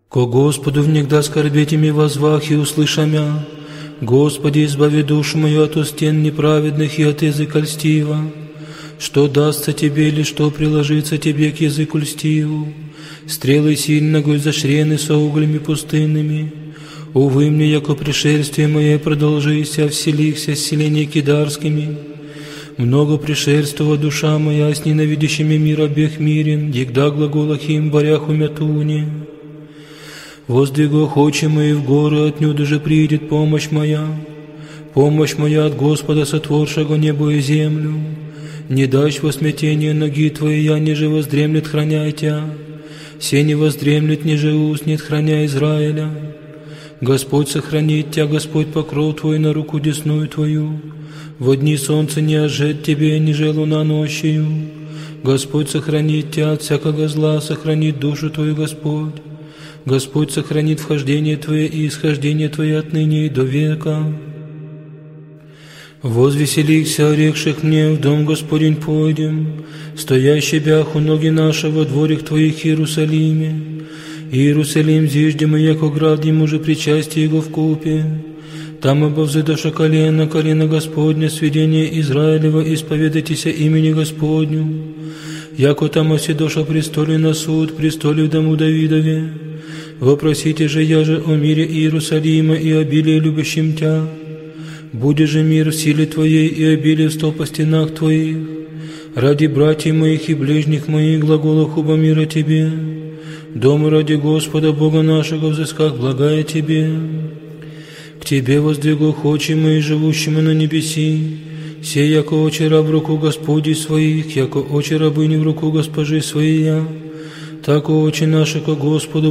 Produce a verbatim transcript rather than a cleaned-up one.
Ко Господу внегда скорбетями возвах и услыша мя, Господи, избави душу мою от устен неправедных и от языка льстива. Что дастся Тебе или что приложится Тебе к языку льстиву? Стрелы сильно гуль зашрены со углями пустынными. Увы мне, яко пришествие мое продолжися, вселихся с селения кидарскими. Много пришельствова душа моя с ненавидящими мир обех мирен, егда глаголах им борях умятуне. Воздвигох очи мои в горы, отнюдь же придет помощь моя. Помощь моя от Господа, сотворшего небо и землю. Не дашь во смятение ноги Твои, я ниже воздремлет, храняй Тя. Се не воздремлет, ниже уснет, храня Израиля. Господь сохранит Тя, Господь покров Твой на руку десную Твою. Во дни солнца не ожет Тебе, ниже луна ночью. Господь сохранит Тя от всякого зла, сохранит душу Твою, Господь. Господь сохранит вхождение Твое и исхождение Твое отныне и до века. Возвеселихся, орекших мне, в дом Господень пойдем, стоящий бях у ноги нашего дворик Твоих Иерусалиме. Иерусалим зиждем, и яко град ему же причастие его вкупе. Там обовзыдоша колено, колено Господня, сведение Израилева, исповедайтеся имени Господню. Яко там оседоша престоле на суд, престоле в дому Давидове. Вопросите же я же о мире Иерусалима и обилии любящим Тя. Буде же мир в силе Твоей и обилие в сто по стенах Твоих. Ради братьев моих и ближних моих глаголах оба мира Тебе. Дом ради Господа Бога нашего взысках благая Тебе. К Тебе воздвигох очи мои, живущими на небеси. Сей, яко очи раб в руку Господи своих, яко очи рабыни в руку госпожи своей, так очи наши ко Господу